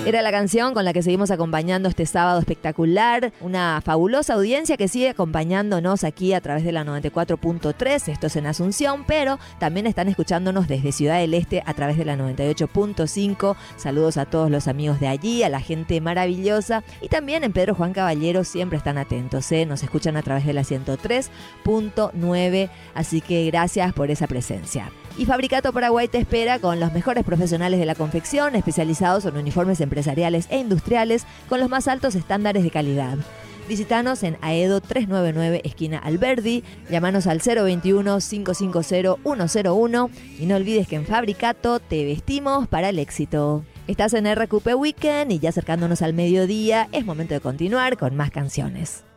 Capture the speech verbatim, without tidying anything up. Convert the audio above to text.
Era la canción con la que seguimos acompañando este sábado espectacular. Una fabulosa audiencia que sigue acompañándonos aquí a través de la noventa y cuatro punto tres. Esto es en Asunción, pero también están escuchándonos desde Ciudad del Este a través de la noventa y ocho punto cinco. Saludos a todos los amigos de allí, a la gente maravillosa. Y también en Pedro Juan Caballero siempre están atentos, ¿eh? Nos escuchan a través de la ciento tres punto nueve. Así que gracias por esa presencia. Y Fabricato Paraguay te espera con los mejores profesionales de la confección, especializados en uniformes empresariales e industriales con los más altos estándares de calidad. Visítanos en Aedo trescientos noventa y nueve, esquina Alberdi. Llámanos al cero veintiuno, cinco cinco cero, uno cero uno. Y no olvides que en Fabricato te vestimos para el éxito. Estás en R Q P Weekend y ya acercándonos al mediodía, es momento de continuar con más canciones.